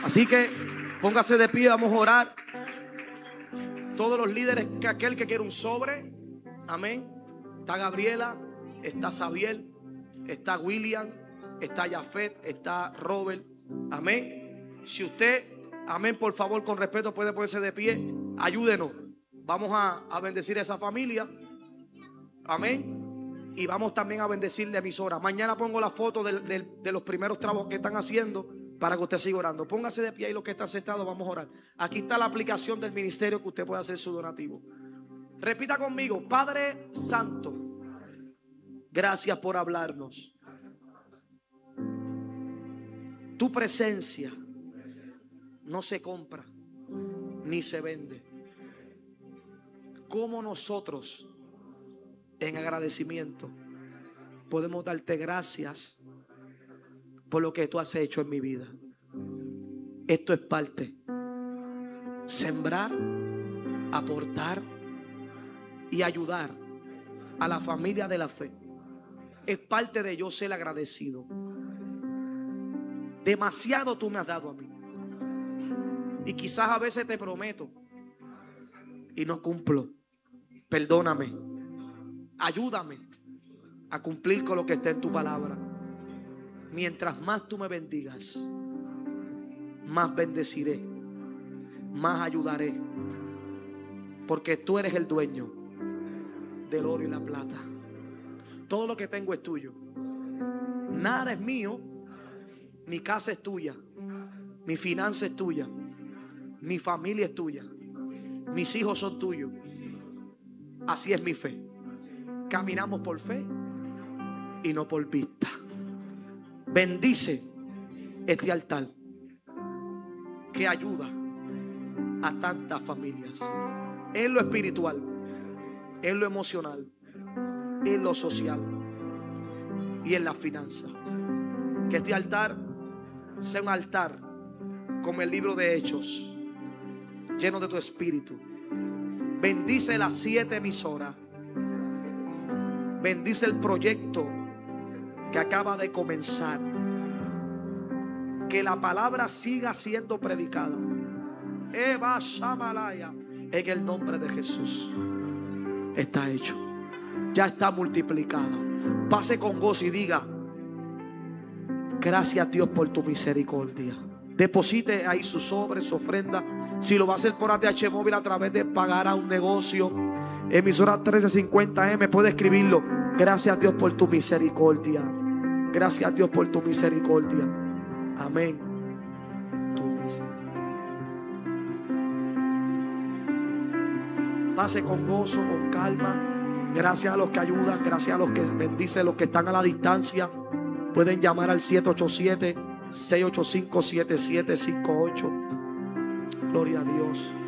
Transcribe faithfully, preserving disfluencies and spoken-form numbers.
Así que póngase de pie, vamos a orar. Todos los líderes, que aquel que quiere un sobre, amén. Está Gabriela, está Xavier, está William, está Jafet, está Robert, amén. Si usted, amén, por favor, con respeto puede ponerse de pie, ayúdenos. Vamos a, a bendecir a esa familia, amén. Y vamos también a bendecir la emisora. Mañana pongo la foto de, de, de los primeros trabajos que están haciendo para que usted siga orando. Póngase de pie ahí los que están sentados, vamos a orar. Aquí está la aplicación del ministerio que usted puede hacer su donativo. Repita conmigo: Padre Santo, gracias por hablarnos. Tu presencia no se compra ni se vende. ¿Cómo nosotros, en agradecimiento, podemos darte gracias por lo que tú has hecho en mi vida? Esto es parte. Sembrar, aportar y ayudar a la familia de la fe. Es parte de yo ser agradecido. Demasiado tú me has dado a mí. Y quizás a veces te prometo y no cumplo. Perdóname. Ayúdame a cumplir con lo que está en tu palabra. Mientras más tú me bendigas, más bendeciré, más ayudaré. Porque tú eres el dueño del oro y la plata. Todo lo que tengo es tuyo. Nada es mío. Mi casa es tuya. Mi finanza es tuya. Mi familia es tuya. Mis hijos son tuyos. Así es mi fe. Caminamos por fe y no por vista. Bendice este altar que ayuda a tantas familias en lo espiritual, en lo emocional, en lo social y en la finanza. Que este altar sea un altar como el libro de Hechos, lleno de tu espíritu. Bendice las siete emisoras. Bendice el proyecto que acaba de comenzar. Que la palabra siga siendo predicada. Eva Shamalaya. En el nombre de Jesús. Está hecho. Ya está multiplicada. Pase con gozo y diga: gracias, Dios, por tu misericordia. Deposite ahí su sobre, su ofrenda. Si lo va a hacer por A T H móvil a través de pagar a un negocio, emisora trece cincuenta eme, puede escribirlo. Gracias, Dios, por tu misericordia. Gracias, Dios, por tu misericordia. Amén. Tu misericordia. Pase con gozo, con calma. Gracias a los que ayudan, gracias a los que bendicen, los que están a la distancia. Pueden llamar al siete ocho siete, seis ocho cinco, siete siete cinco ocho. Gloria a Dios.